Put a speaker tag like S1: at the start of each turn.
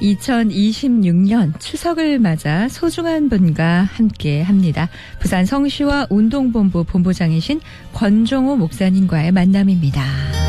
S1: 2026년 추석을 맞아 소중한 분과 함께합니다. 부산 성시와 운동본부 본부장이신 권종호 목사님과의 만남입니다.